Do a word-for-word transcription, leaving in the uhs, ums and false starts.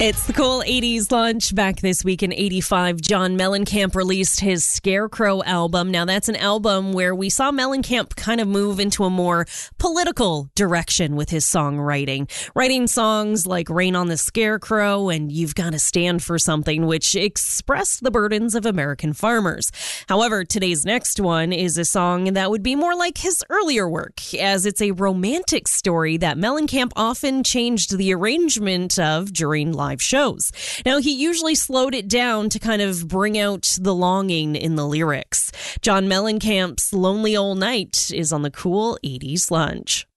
It's the cool eighties lunch. Back this week in eighty-five, John Mellencamp released his Scarecrow album. Now, that's an album where we saw Mellencamp kind of move into a more political direction with his songwriting. Writing songs like Rain on the Scarecrow and You've Got to Stand for Something, which expressed the burdens of American farmers. However, today's next one is a song that would be more like his earlier work, as it's a romantic story that Mellencamp often changed the arrangement of during live shows. Now, he usually slowed it down to kind of bring out the longing in the lyrics. John Mellencamp's Lonely Old Night is on the cool eighties lunch.